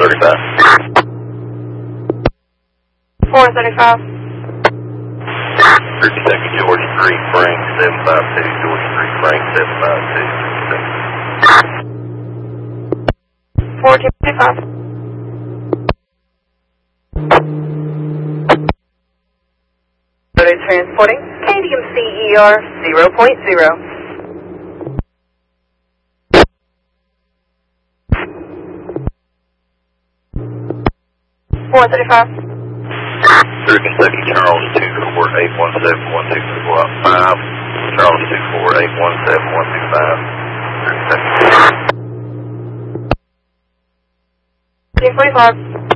435. 435. 32nd George Street, Frank 752, George Street, Frank 752. 425. Transporting KDMC ER 0.0. 435. Through Kentucky, Charles 248171225. Charles 248171225. Through Kentucky. 345.